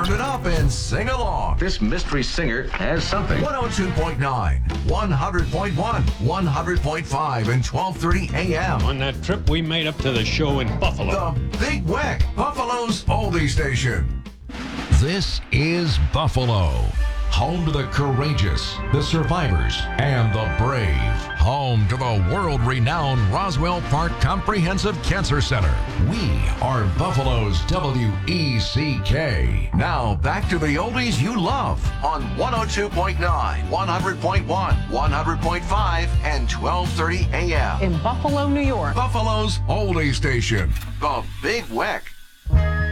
Turn it up and sing along. This mystery singer has something. 102.9, 100.1, 100.5, and 12:30 a.m. On that trip we made up to the show in Buffalo. The Big Weck, Buffalo's oldie station. This is Buffalo, home to the courageous, the survivors, and the brave. Home to the world-renowned Roswell Park Comprehensive Cancer Center. We are Buffalo's WECK. Now back to the oldies you love on 102.9, 100.1, 100.5, and 12:30 a.m. in Buffalo, New York. Buffalo's oldie station, the Big Weck.